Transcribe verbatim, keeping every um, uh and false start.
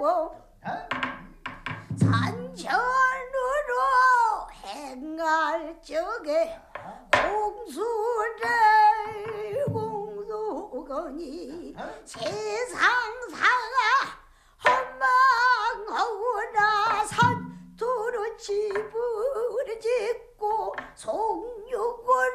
하고 산천으로 행할 적에 공수를 공수거니 세상사가 헛망하구나. 산두로 집을 짓고 송육을